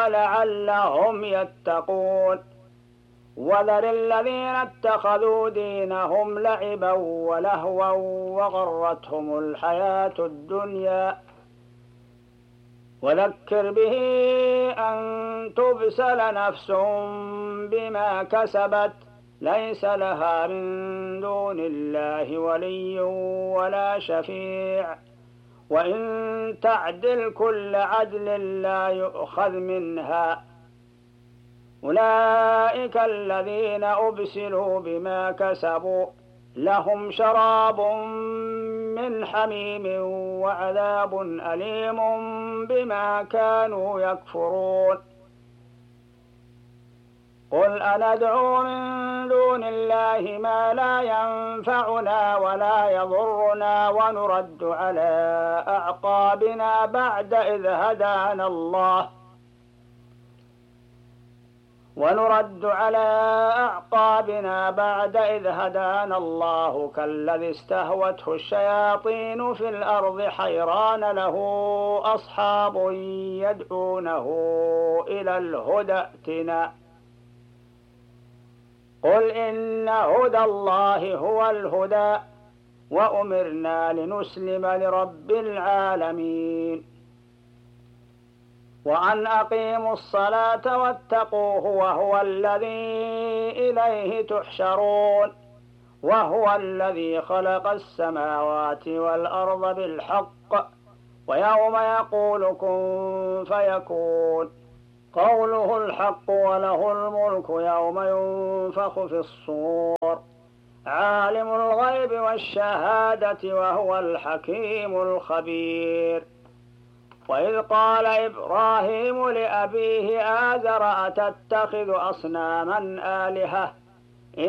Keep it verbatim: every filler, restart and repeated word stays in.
لعلهم يتقون وذر الذين اتخذوا دينهم لعبا ولهوا وغرتهم الحياة الدنيا وذكر به أن تبسل نفس بما كسبت ليس لها من دون الله ولي ولا شفيع وإن تعدل كل عدل لا يؤخذ منها أولئك الذين أبسلوا بما كسبوا لهم شراب من حميم وعذاب أليم بما كانوا يكفرون قل أندعو من دون الله ما لا ينفعنا ولا يضرنا ونرد على أعقابنا بعد إذ هدانا الله ونرد على أعقابنا بعد إذ هدانا الله كالذي استهوته الشياطين في الأرض حيران له أصحاب يدعونه إلى الهدى ائتنا قل إن هدى الله هو الهدى وأمرنا لنسلم لرب العالمين وأن أقيموا الصلاة واتقوه وهو الذي إليه تحشرون وهو الذي خلق السماوات والأرض بالحق ويوم يقول كن فيكون قوله الحق وله الملك يوم ينفخ في الصور عالم الغيب والشهادة وهو الحكيم الخبير وإذ قال إبراهيم لأبيه آزر أتتخذ أصناما آلهة